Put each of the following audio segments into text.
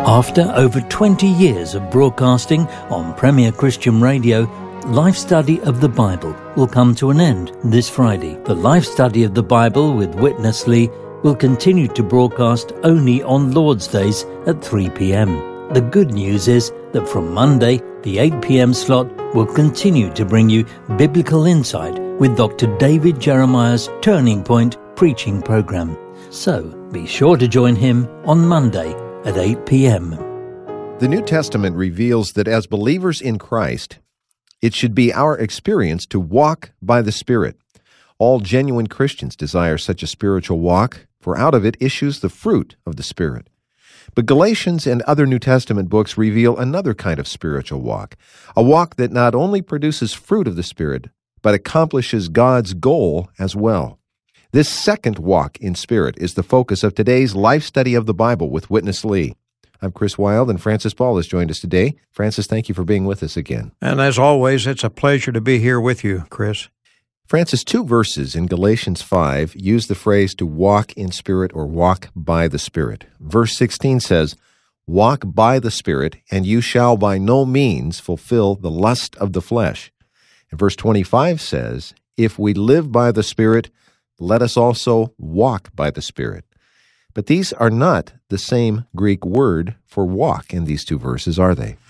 After over 20 years of broadcasting on Premier Christian Radio, Life Study of the Bible will come to an end this Friday. The Life Study of the Bible with Witness Lee will continue to broadcast only on Lord's Days at 3 p.m. The good news is that from Monday, the 8 p.m. slot will continue to bring you biblical insight with Dr. David Jeremiah's Turning Point preaching program. So be sure to join him on Monday at 8 p.m. The New Testament reveals that as believers in Christ, it should be our experience to walk by the Spirit. All genuine Christians desire such a spiritual walk, for out of it issues the fruit of the Spirit. But Galatians and other New Testament books reveal another kind of spiritual walk, a walk that not only produces fruit of the Spirit, but accomplishes God's goal as well. This second walk in spirit is the focus of today's Life Study of the Bible with Witness Lee. I'm Chris Wilde, and Francis Ball has joined us today. Francis, thank you for being with us again. And as always, it's a pleasure to be here with you, Chris. Francis, 2 verses in Galatians 5 use the phrase to walk in spirit or walk by the Spirit. Verse 16 says, "Walk by the Spirit, and you shall by no means fulfill the lust of the flesh." And verse 25 says, "If we live by the Spirit, let us also walk by the Spirit." But these are not the same Greek word for walk in these 2 verses, are they?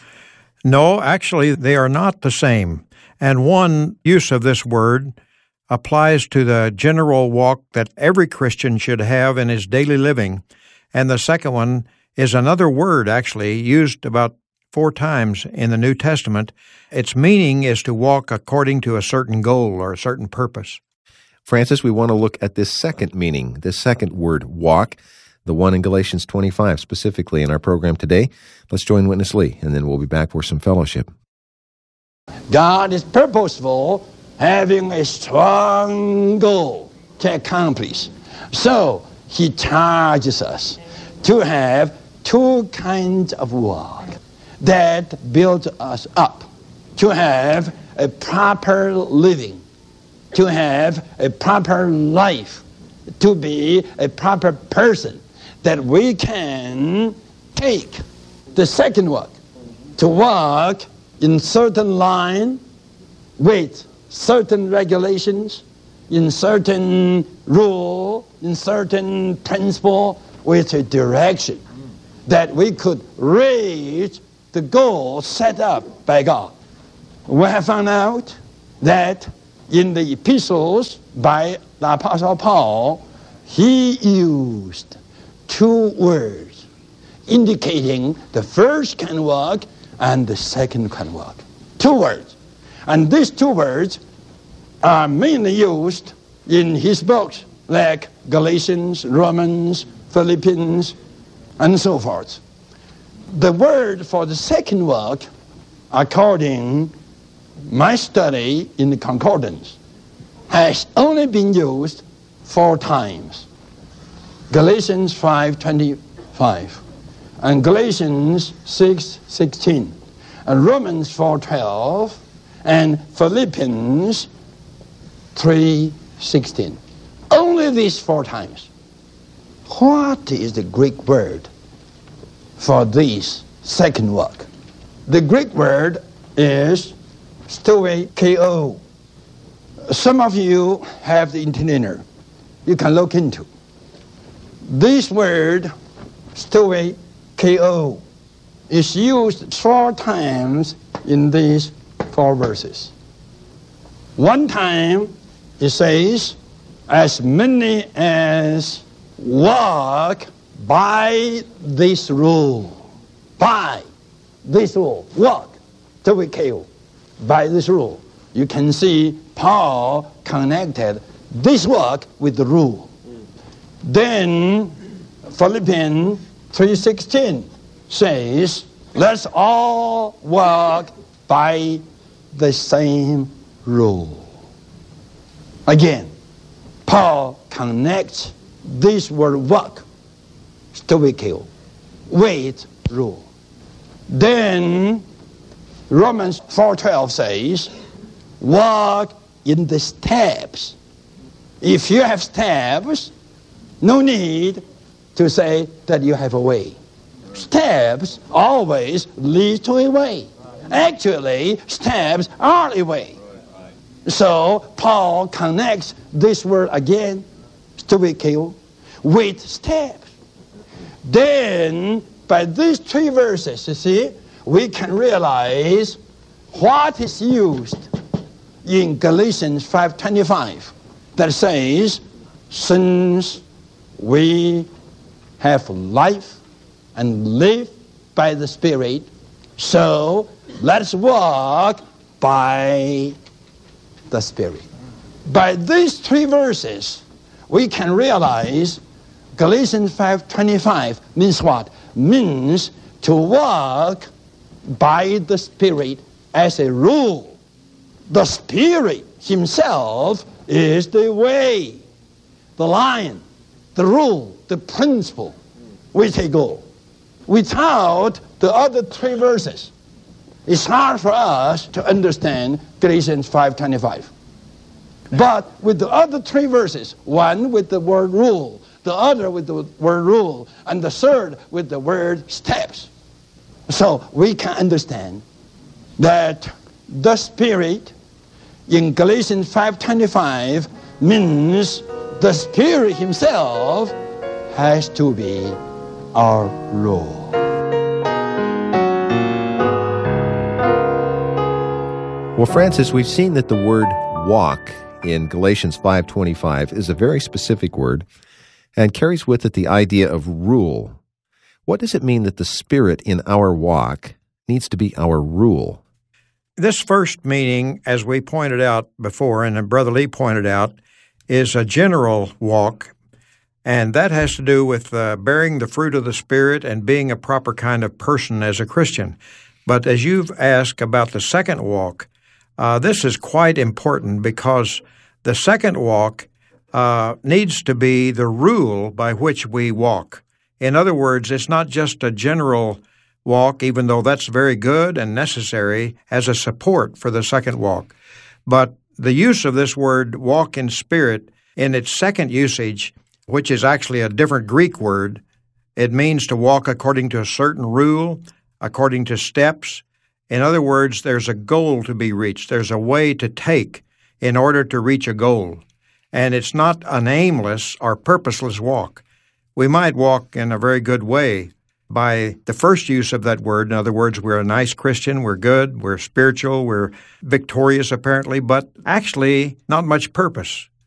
No, actually, they are not the same. And one use of this word applies to the general walk that every Christian should have in his daily living. And the second one is another word, actually, used about 4 times in the New Testament. Its meaning is to walk according to a certain goal or a certain purpose. Francis, we want to look at this second meaning, this second word, walk, the one in Galatians 25 specifically in our program today. Let's join Witness Lee, and then we'll be back for some fellowship. God is purposeful, having a strong goal to accomplish. So He charges us to have 2 kinds of walk that build us up, to have a proper living, to have a proper life, to be a proper person that we can take. The second walk, to walk in certain line with certain regulations, in certain rule, in certain principle, with a direction that we could reach the goal set up by God. We have found out that in the epistles by the Apostle Paul, he used 2 words indicating the first kind of walk and the second kind of walk. 2 words. And these 2 words are mainly used in his books, like Galatians, Romans, Philippians, and so forth. The word for the second walk, according my study in the concordance, has only been used 4 times. Galatians 5:25, and Galatians 6:16, and Romans 4:12, and Philippians 3:16. Only these 4 times. What is the Greek word for this second walk? The Greek word is stoicheo. Some of you have the interlinear. You can look into. This word, stoicheo, is used 4 times in these 4 verses. One time it says, as many as walk by this rule. By this rule. Walk. Stoicheo. By this rule. You can see Paul connected this walk with the rule. Then Philippians 3:16 says, let's all walk by the same rule. Again, Paul connects this word walk, stoicheo, with rule. Then Romans 4:12 says, walk in the steps. If you have steps, no need to say that you have a way. steps always lead to a way. Actually, steps are a way. So Paul connects this word again, stoicheo, with steps. Then, by these three verses, you see, we can realize what is used in Galatians 5:25 that says, since we have life and live by the Spirit, so let's walk by the Spirit. By these three verses, we can realize Galatians 5:25 means what? Means to walk by the Spirit as a rule. The Spirit Himself is the way, the line, the rule, the principle we take go. Without the other three verses, it's hard for us to understand Galatians 5:25. But with the other three verses, one with the word rule, the other with the word rule, and the third with the word steps. So we can understand that the Spirit in Galatians 5:25 means the Spirit Himself has to be our rule. Well, Francis, we've seen that the word walk in Galatians 5:25 is a very specific word and carries with it the idea of rule. What does it mean that the Spirit in our walk needs to be our rule? This first meaning, as we pointed out before, and Brother Lee pointed out, is a general walk, and that has to do with bearing the fruit of the Spirit and being a proper kind of person as a Christian. But as you've asked about the second walk, this is quite important because the second walk needs to be the rule by which we walk. In other words, it's not just a general walk, even though that's very good and necessary as a support for the second walk. But the use of this word walk in spirit in its second usage, which is actually a different Greek word, it means to walk according to a certain rule, according to steps. In other words, there's a goal to be reached. There's a way to take in order to reach a goal. And it's not an aimless or purposeless walk. We might walk in a very good way by the first use of that word. In other words, we're a nice Christian, we're good, we're spiritual, we're victorious apparently, but actually not much purpose.